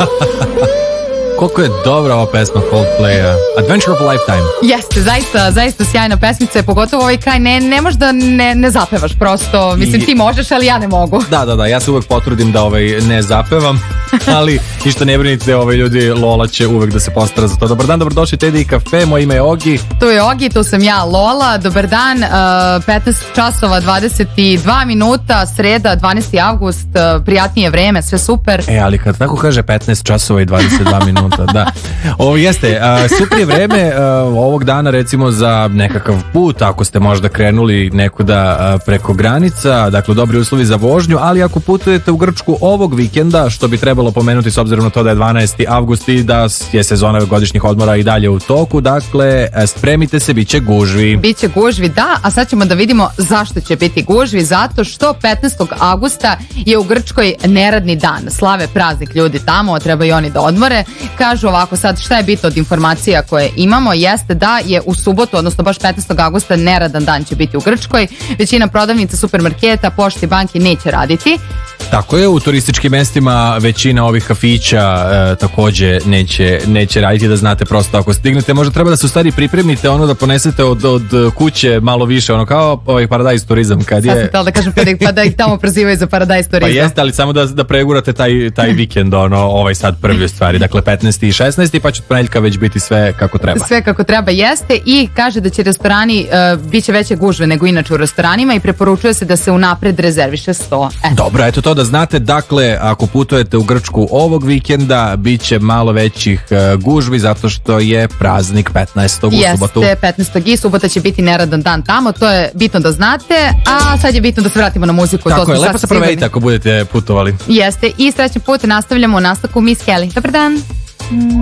Koliko je dobra ova pesma Coldplaya. Adventure of a Lifetime. Jeste, zaista sjajna pesmica je, pogotovo ovaj kraj, ne možeš da ne zapevaš prosto, mislim ti možeš, ali ja ne mogu. Da, ja se uvek potrudim da ne zapevam, ali ništa ne brinite, ljudi, Lola će uvek da se postara za to. Dobar dan, dobrodošli Teddy i kafe, moje ime je Ogi. Tu je Ogi, tu sam ja, Lola, dobar dan, 15 časova 22 minuta, sreda, 12. avgust, prijatnije vreme, sve super. Ali kad tako kaže 15 časova i 22 minuta, da. Ovo jeste, super je vreme ovog dana recimo za nekakav put, ako ste možda krenuli nekuda preko granica, dakle dobri uslovi za vožnju, ali ako putujete u Grčku ovog vikenda, što bi trebalo pomenuti s obzirom na to da je 12. avgust i da je sezona godišnjih odmora i dalje u toku, dakle spremite se, bit će gužvi. Biće gužvi, da, a sad ćemo da vidimo zašto će biti gužvi, zato što 15. avgusta je u Grčkoj neradni dan, slave praznik ljudi tamo, treba i oni da odmore. Kažu ovako, sad šta je bitno od informacija koje imamo, jeste da je u subotu, odnosno baš 15. avgusta neradan dan će biti u Grčkoj, većina prodavnica, supermarketa, pošte i banke neće raditi. Tako je, u turističkim mestima većina ovih kafića takođe neće raditi, da znate, prosto ako stignete, možda treba da se u stvari pripremite da ponesete od kuće malo više, kao ovaj Paradise turizam kad je... Sad sam htjela da kažem pa da ih tamo prozivaju za Paradise turizam. Pa jeste, ali samo da pregurate taj vikend, ovaj sad prvi u stvari, dakle 15. i 16. pa će od ponedjeljka već biti sve kako treba. Sve kako treba jeste, i kaže da će restorani biće veće gužve nego inače u restoranima i preporučuje se da se unapred rezerviše sto. Dobro, eto to da znate, dakle, ako putujete u Grčku ovog vikenda, bit će malo većih gužvi, zato što je praznik 15. u subotu. Jeste, 15. i subota će biti neradan dan tamo, to je bitno da znate, a sad je bitno da se vratimo na muziku. Tako je, lepo se provedite ako budete putovali. Jeste, i srećan put, nastavljamo u nastavku Miss Kelly. Dobar dan!